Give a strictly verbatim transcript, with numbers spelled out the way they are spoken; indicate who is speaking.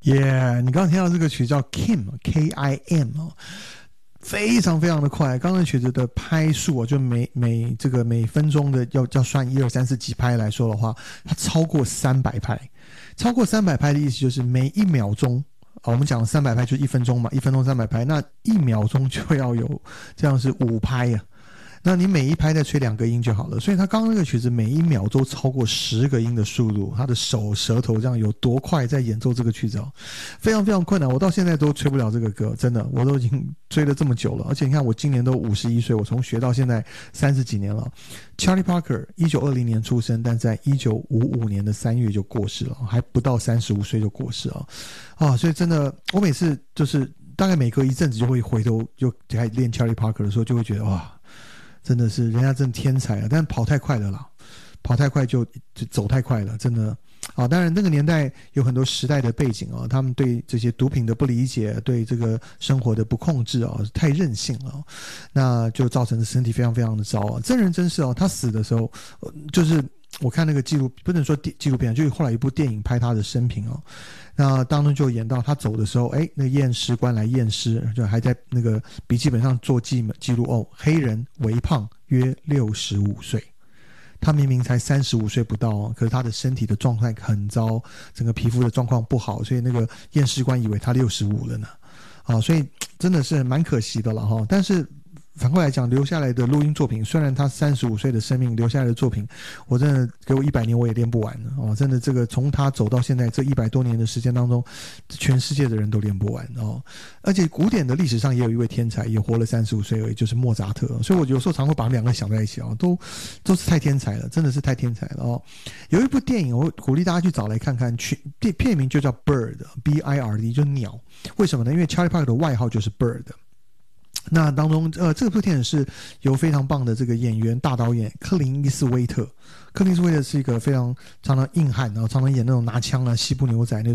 Speaker 1: 耶！你刚刚听到这个曲叫 Kim K I M 哦，非常非常的快。刚刚曲子的拍数就每每这个每分钟的要要算一二三四几拍来说的话，它超过三百拍。超过三百拍的意思就是每一秒钟。啊，我们讲三百拍就是一分钟嘛，一分钟三百拍，那一秒钟就要有这样是五拍呀、啊。那你每一拍再吹两个音就好了，所以他刚刚那个曲子每一秒都超过十个音的速度，他的手舌头这样有多快在演奏这个曲子哦，非常非常困难，我到现在都吹不了这个歌，真的，我都已经追了这么久了，而且你看我今年都五十一岁，我从学到现在三十几年了。Charlie Parker 一九二零年出生，但在一九五五年的三月就过世了，还不到三十五岁就过世了啊！所以真的，我每次就是大概每隔一阵子就会回头就开始练 Charlie Parker 的时候，就会觉得哇。真的是人家真天才啊，但跑太快了啦，跑太快就就走太快了，真的啊。当然那个年代有很多时代的背景啊，他们对这些毒品的不理解，对这个生活的不控制啊，太任性了、啊，那就造成身体非常非常的糟啊。真人真事哦、啊，他死的时候，呃、就是我看那个纪录，不能说纪录片，就是后来一部电影拍他的生平哦、啊。那当中就演到他走的时候，哎，那个验尸官来验尸，就还在那个笔记本上做记记录哦，黑人微胖约六十五岁，他明明才三十五岁不到哦，可是他的身体的状态很糟，整个皮肤的状况不好，所以那个验尸官以为他六十五了呢，啊，所以真的是蛮可惜的了哈。但是反过来讲，留下来的录音作品，虽然他三十五岁的生命留下来的作品，我真的给我一百年我也练不完哦！真的，这个从他走到现在这一百多年的时间当中，全世界的人都练不完哦。而且古典的历史上也有一位天才，也活了三十五岁而已，就是莫扎特。所以我有时候常会把两个想在一起哦，都都是太天才了，真的是太天才了哦。有一部电影，我鼓励大家去找来看看，片片名就叫 Bird B I R D， 就鸟。为什么呢？因为 Charlie Parker 的外号就是 Bird。那当中，呃，这部电影是由非常棒的这个演员大导演克林伊斯威特。克林伊斯威特是一个非常常常硬汉，然后常常演那种拿枪啊、西部牛仔那种。